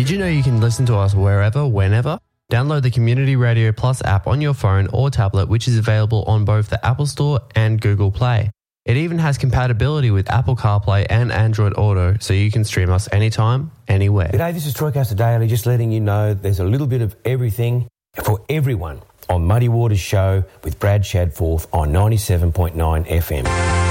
Did you know you can listen to us wherever, whenever? Download the Community Radio Plus app on your phone or tablet, which is available on both the Apple Store and Google Play. It even has compatibility with Apple CarPlay and Android Auto, so you can stream us anytime, anywhere. G'day, this is Troycaster Daily, just letting you know there's a little bit of everything for everyone on Muddy Waters Show with Brad Shadforth on 97.9 FM.